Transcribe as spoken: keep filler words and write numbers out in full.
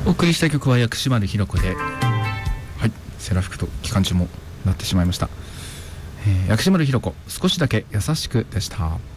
お送りした曲は薬師丸ひろ子で、はい、セラフィクと期間中もなってしまいました、えー、薬師丸ひろ子少しだけ優しくでした。